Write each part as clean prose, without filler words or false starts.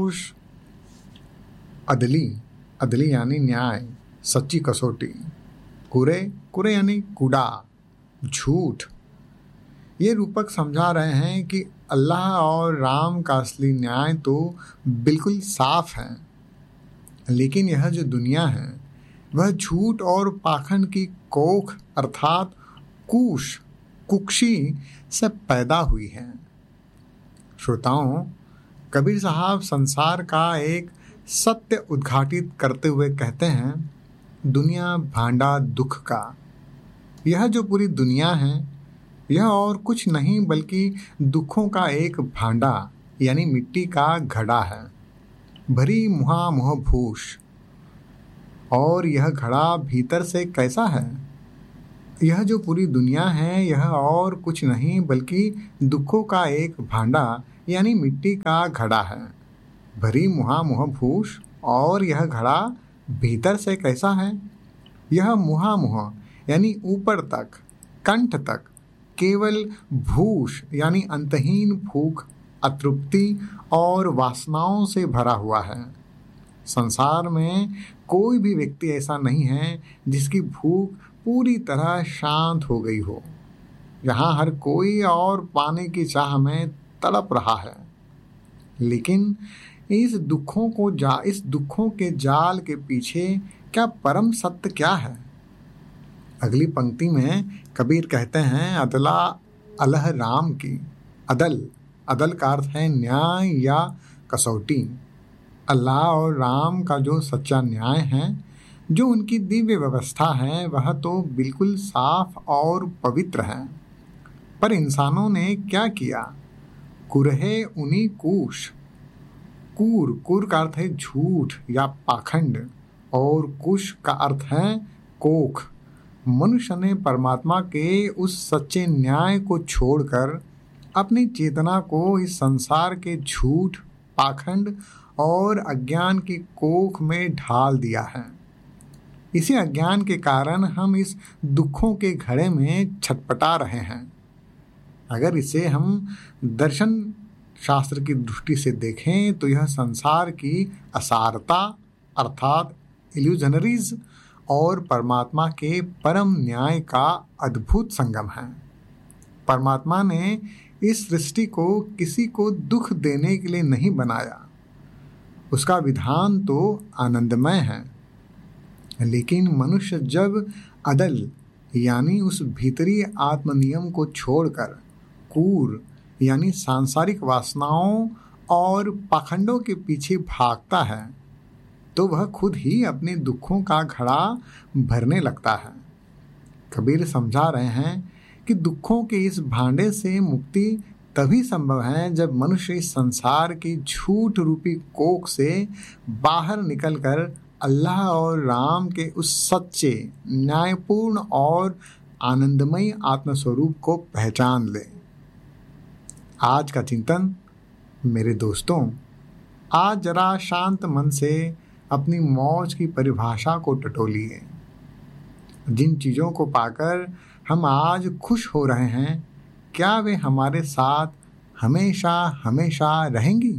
भूष अदली, अदली यानी न्याय, सच्ची कसौटी। कुरे, कुरे यानी कूड़ा, झूठ। ये रूपक समझा रहे हैं कि अल्लाह और राम का असली न्याय तो बिल्कुल साफ है, लेकिन यह जो दुनिया है वह झूठ और पाखंड की कोख अर्थात कुश, कुक्षी से पैदा हुई है। श्रोताओं, कबीर साहब संसार का एक सत्य उद्घाटित करते हुए कहते हैं, दुनिया भांडा दुख का। यह जो पूरी दुनिया है यह और कुछ नहीं बल्कि दुखों का एक भांडा यानी मिट्टी का घड़ा है, भरी मुहामुह भूष। और यह घड़ा भीतर से कैसा है? यह जो पूरी दुनिया है यह और कुछ नहीं बल्कि दुखों का एक भांडा यानी मिट्टी का घड़ा है, भरी मुहामुह भूष। और यह घड़ा भीतर से कैसा है? यह मुहामुह यानी ऊपर तक, कंठ तक केवल भूष यानी अंतहीन भूख, अतृप्ति और वासनाओं से भरा हुआ है। संसार में कोई भी व्यक्ति ऐसा नहीं है जिसकी भूख पूरी तरह शांत हो गई हो। यहाँ हर कोई और पाने की चाह में तड़प रहा है, लेकिन इस दुखों के जाल के पीछे क्या परम सत्य क्या है? अगली पंक्ति में कबीर कहते हैं, अदला अलह राम की। अदल, अदल का अर्थ है न्याय या कसौटी। अल्लाह और राम का जो सच्चा न्याय है, जो उनकी दिव्य व्यवस्था है, वह तो बिल्कुल साफ और पवित्र है। पर इंसानों ने क्या किया? कुरहे उन्हीं कुश। कूर का अर्थ है झूठ या पाखंड और कुश का अर्थ है कोख। मनुष्य ने परमात्मा के उस सच्चे न्याय को छोड़कर अपनी चेतना को इस संसार के झूठ, पाखंड और अज्ञान की कोख में ढाल दिया है। इसी अज्ञान के कारण हम इस दुखों के घड़े में छटपटा रहे हैं। अगर इसे हम दर्शन शास्त्र की दृष्टि से देखें तो यह संसार की असारता अर्थात इल्यूजनरीज और परमात्मा के परम न्याय का अद्भुत संगम है। परमात्मा ने इस सृष्टि को किसी को दुख देने के लिए नहीं बनाया। उसका विधान तो आनंदमय है, लेकिन मनुष्य जब अदल यानी उस भीतरी आत्मनियम को छोड़कर कूर यानी सांसारिक वासनाओं और पाखंडों के पीछे भागता है, तो वह खुद ही अपने दुखों का घड़ा भरने लगता है। कबीर समझा रहे हैं कि दुखों के इस भांडे से मुक्ति तभी संभव है जब मनुष्य इस संसार की झूठ रूपी कोख से बाहर निकलकर अल्लाह और राम के उस सच्चे, न्यायपूर्ण और आनंदमयी आत्मस्वरूप को पहचान ले। आज का चिंतन मेरे दोस्तों, आज जरा शांत मन से अपनी मौज की परिभाषा को टटोलिए। जिन चीज़ों को पाकर हम आज खुश हो रहे हैं, क्या वे हमारे साथ हमेशा हमेशा रहेंगी?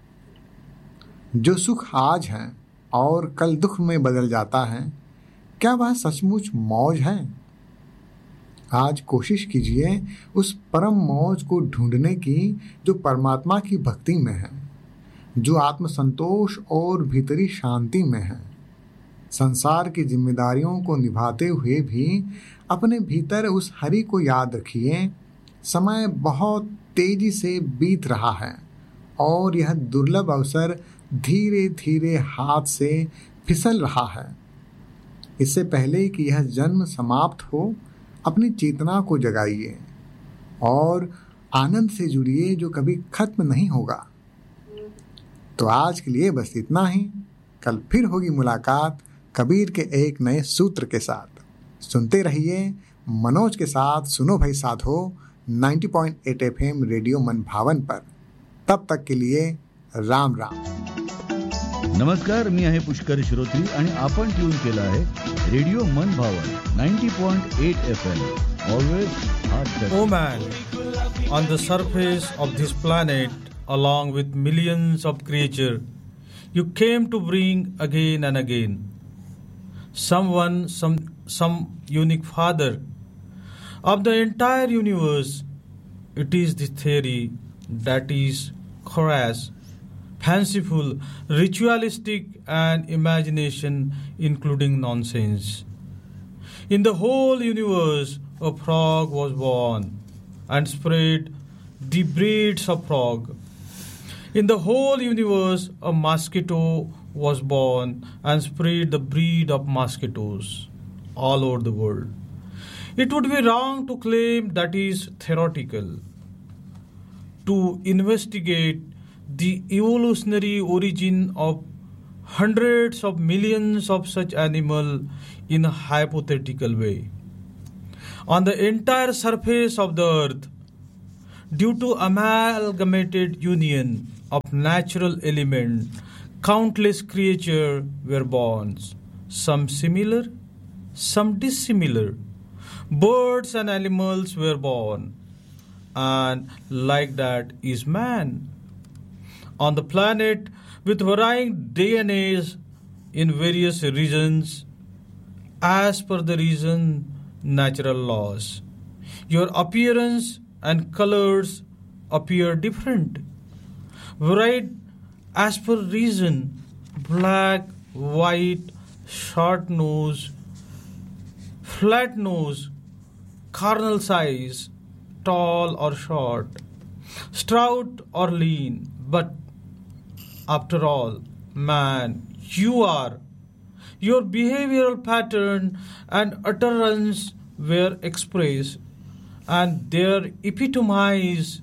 जो सुख आज है और कल दुख में बदल जाता है, क्या वह सचमुच मौज है? आज कोशिश कीजिए उस परम मौज को ढूंढने की जो परमात्मा की भक्ति में है, जो आत्मसंतोष और भीतरी शांति में है। संसार की जिम्मेदारियों को निभाते हुए भी अपने भीतर उस हरि को याद रखिए। समय बहुत तेजी से बीत रहा है और यह दुर्लभ अवसर धीरे धीरे हाथ से फिसल रहा है। इससे पहले कि यह जन्म समाप्त हो, अपनी चेतना को जगाइए और आनंद से जुड़िए जो कभी खत्म नहीं होगा। तो आज के लिए बस इतना ही। कल फिर होगी मुलाकात कबीर के एक नए सूत्र के साथ। सुनते रहिए मनोज के साथ सुनो भाई साधो 90.8 FM रेडियो मन भावन पर। तब तक के लिए राम राम। नमस्कार, मी आहे पुष्कर श्रोत्री आणि आपण ट्यून केला आहे रेडिओ मन भावन 90.8 FM. Always heart. Oh man, on the surface of this planet, along with millions of creatures, you came to bring again and again. Someone, some unique father of the entire universe. It is the theory that is crass, fanciful, ritualistic, and imagination, including nonsense. In the whole universe, a frog was born and spread the breeds of frog. In the whole universe, a mosquito was born and spread the breed of mosquitoes all over the world. It would be wrong to claim that is theoretical. To investigate the evolutionary origin of hundreds of millions of such animals in a hypothetical way. On the entire surface of the earth, due to amalgamated union of natural elements, countless creatures were born, some similar, some dissimilar. Birds and animals were born, and like that is man. On the planet, with varying DNAs in various regions, as per the reason, natural laws. Your appearance and colors appear different, varied as per reason, black, white, short nose, flat nose, carnal size, tall or short, stout or lean, but after all, man, you are. Your behavioral pattern and utterance were expressed, and they're epitomized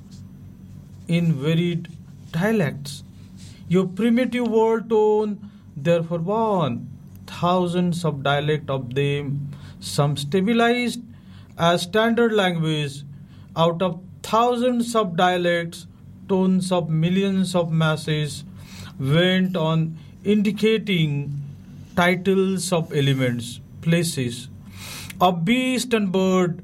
in varied dialects. Your primitive word tone, therefore born, thousands of dialects of them, some stabilized as standard language, out of thousands of dialects, tones of millions of masses went on indicating titles of elements, places, of beast and bird,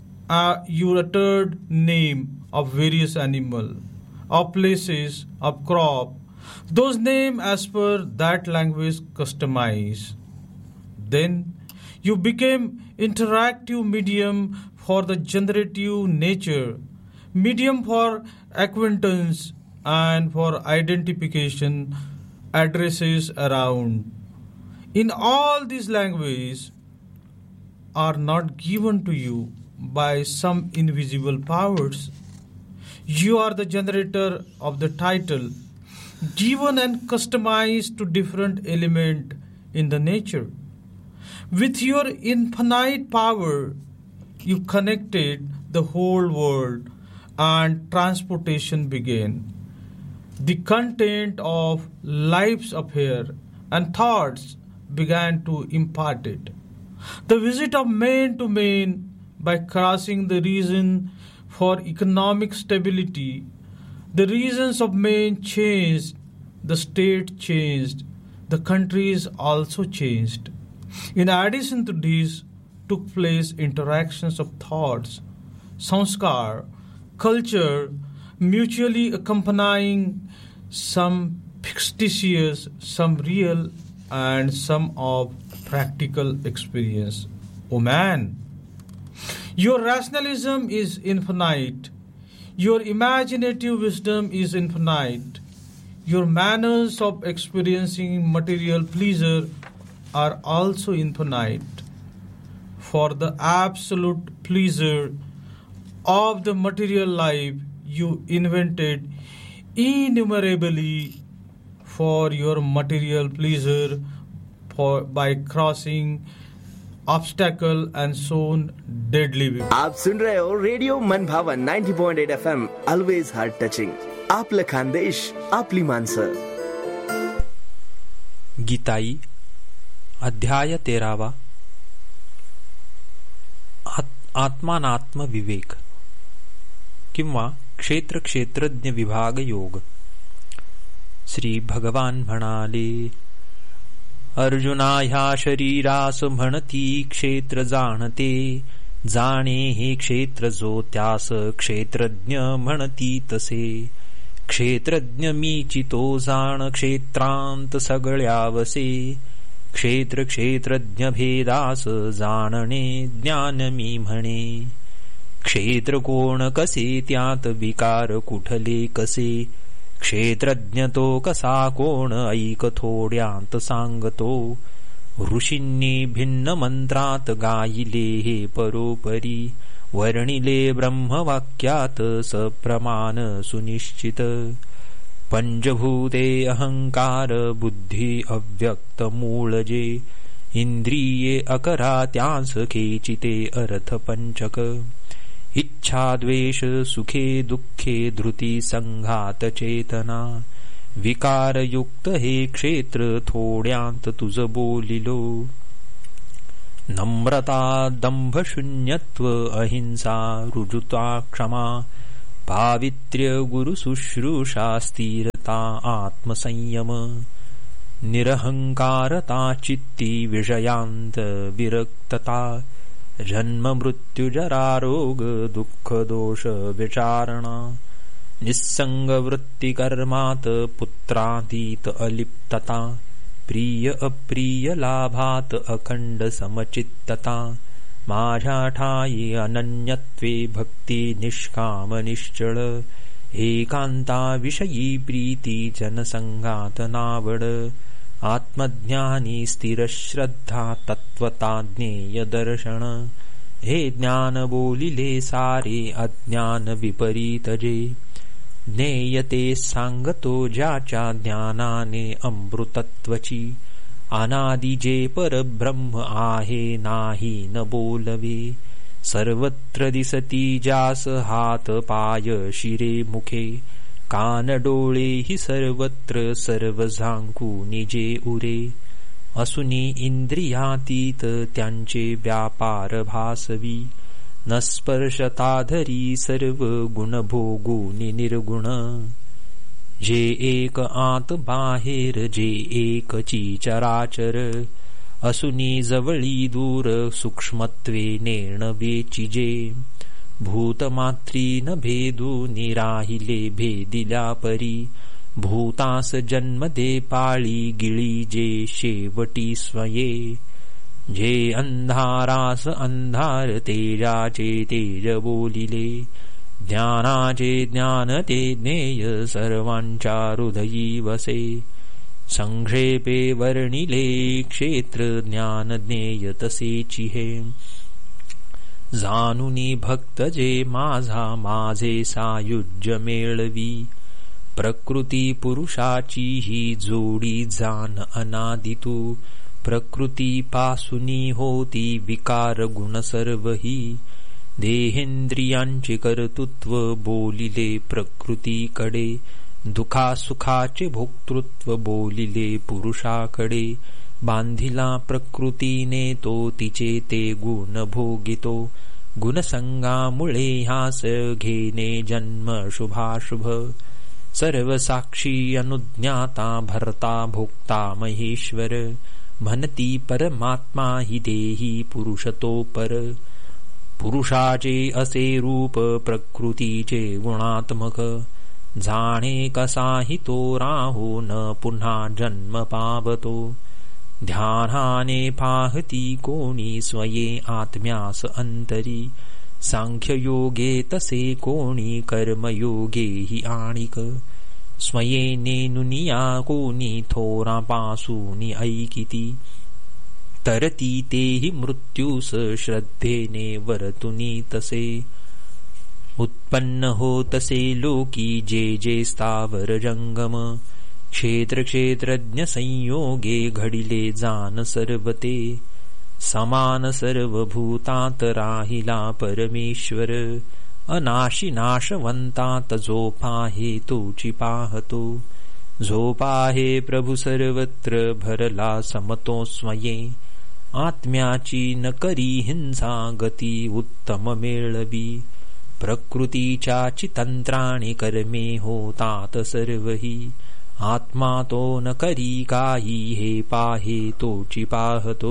you uttered name of various animal, of places, of crop, those names as per that language customized. Then you became interactive medium for the generative nature, medium for acquaintance and for identification, addresses around. In all these languages are not given to you by some invisible powers. You are the generator of the title, given and customized to different element in the nature. With your infinite power, you connected the whole world and transportation began. The content of life's affair and thoughts began to impart it. The visit of man to man by crossing the reason for economic stability, the reasons of man changed, the state changed, the countries also changed. In addition to this, took place interactions of thoughts, sanskar, culture, mutually accompanying, some fictitious, some real, and some of practical experience. O man, your rationalism is infinite. Your imaginative wisdom is infinite. Your manners of experiencing material pleasure are also infinite. For the absolute pleasure of the material life, you invented innumerably for your material pleasure by crossing obstacle and sown deadly. आप सुन रहे हो radio मन भावन 90.8 FM, always heart touching. आपलं खानदेश, आपली माणसं. गीताई अध्याय 13. आत्मानात्म विवेक किंवा क्षेत्र क्षेत्रज्ञ विभाग योग. श्री भगवान म्हणाले, अर्जुना ह्या शरीरास म्हणती क्षेत्र जाणते, जाणे हे क्षेत्र जो त्यास क्षेत्रज्ञ म्हणती तसे. क्षेत्रज्ञ मीचितो जाण क्षेत्रांत सगळ्यावसे, क्षेत्र क्षेत्रज्ञ भेदास जाणणे ज्ञान मी म्हणे. क्षेत्र कोण कसे त्यात विकार कुठले कसे, क्षेत्रज्ञ तो कसा कोण ऐक थोड्यांत सांगतो. ऋषींनी भिन्न मंत्रात गायिले हे परोपरी, वर्णिले ब्रह्मवाक्यात सप्रमाण सुनिश्चित. पंचभूते अहंकार बुद्धी अव्यक्त मूळ जे, इंद्रिये अकरा त्यांस खेचिते अर्थ पंचक. इच्छा द्वेष सुखे दुःखे धृती संघात चेतना, विकारयुक्त हे क्षेत्र थोड्यांत तुझ बोलिलो. नम्रता दंभ शून्यत्व अहिंसा रुजुता क्षमा, पावित्र्य गुरु शुश्रूषा स्थिरता आत्मसंयम. निरहंकारता चित्ती विषयांत विरक्तता, जन्म मृत्यु जरा रोग दुःख दोष विचारणा. निस्संग वृत्ती कर्मात पुत्रातीत अलिप्तता, प्रिय अप्रिय लाभात अखंड समचित्तता. माझ्या ठाई अनन्यत्वे भक्ती निष्काम निश्चळ, एकांता विषयी प्रीती जनसंगात नावड. आत्मज्ञानी स्थिर श्रद्धा तत्वता ज्ञेय दर्शन, हे ज्ञान बोलिले सारे अज्ञान विपरीत जे. ज्ञेयते सांगतो ज्याच्या ज्ञानाने अमृतत्वची, अनादि जे परब्रह्म आहे नाही न बोलवे. सर्वत्र दिसती ज्यास हात पाय शिरे मुखे, कान डोळे ही सर्वत्र सर्व झांकूनी जे उरे. असुनी इंद्रियातीत त्यांचे व्यापार भासवी, न स्पर्शताधरी सर्व गुण भोगूनी निर्गुण. जे एक आत बाहेर जे एकची चराचर, असुनी जवळी दूर सूक्ष्मत्वे नेणवेची जे. भूतमात्री न भेदूनी राहिले भेदिल्या परी, भूतास जन्म दे पाळी गिळी जे शेवटी स्वये. जे अंधारास अंधार तेजाचे तेज बोलिले, ज्ञानाचे ज्ञान ते ज्ञेय सर्वांच्या हृदयी वसे. संक्षेपे वर्णिले क्षेत्र ज्ञान ज्ञेय तसेची हे. जानुनी भक्त जे माझा माझे सायुज्य मेळवी, प्रकृती पुरुषाची ही जोडी जान अनादितू. प्रकृती पासुनी होती विकार गुण सर्वही, देहेंद्रियांचे कर्तृत्व बोलिले प्रकृतीकडे. दुखासुखाचे भोक्तृत्व बोलिले पुरुषाकडे. बांधिला प्रकृतीने तो तिचे ते गुण भोगितो. गुणसंगामुळे ह्यास घेणे जन्म शुभाशुभ. सर्व साक्षी अनुज्ञाता भरता भोक्ता महेश्वर. म्हणती परमात्मा हि देही पुरुषतो पर. पुरुषाचे असे रूप प्रकृतीचे गुणात्मक. जाणे कसाही तो राहो न पुन्हा जन्म पावतो. ध्यानाने पाहती कोणी स्वये आत्म्यास अंतरी. सांख्ययोगे तसे कोणी कर्मयोगे हि आणिक. स्वये नेनुनिया कोणी थोरापासूनी ऐकिती. तरती तेहि मृत्यूस श्रद्धेने वरतुनी तसे. उत्पन्न हो तसे लोकी जे जे स्थावर जंगम. क्षेत्र क्षेत्रज्ञ संयोगे घडिले जान सर्वते. समान सर्वभूतात राहिला परमेश्वर. अनाशी नाशवंतात जो पाहे तोची पाहतो. जो पाहे प्रभु सर्वत्र भरला समतो स्वये. आत्म्याची न करी हिंसा गती उत्तम मेळवी. प्रकृतीच्या चितंत्राणी कर्मे होतात सर्वही. आत्मा तो न करी काही हे पाहे तोची पाहतो.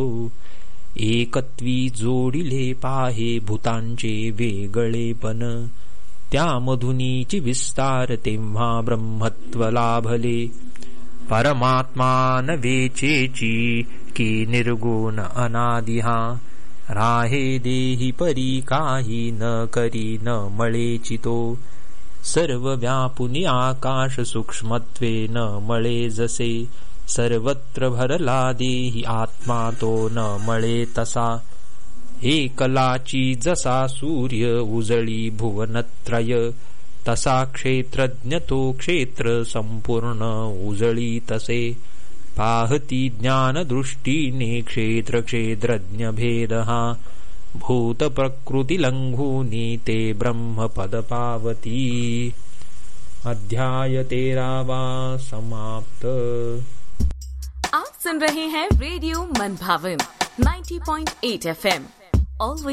एकत्वी जोडिले पाहे भूतांचे वेगळेपण. त्यामधुनीची विस्तार तेव्हा ब्रह्मत्व लाभले. परमात्मा न वेचेची की निर्गुण अनादि हा. राहे देही परी काही न करी न मळेची तो. सर्व व्यापुनी आकाश सूक्ष्मत्वे न मळे जसे. सर्वत्र भरला देही आत्मा तो न मळे तसा. एकलाची जसा सूर्य उजळी भुवनत्रय. तसा क्षेत्रज्ञ तो क्षेत्र संपूर्ण उजळी तसे. पाहती ज्ञान दृष्टीने क्षेत्र क्षेत्रज्ञ भेद हा. भूत प्रकृती लंघूनी ते ब्रह्मपद पावती. अध्याय 13वां समाप्त. आप सुन रहे हैं रेडियो मनभावन 90.8 FM. ऑलवेज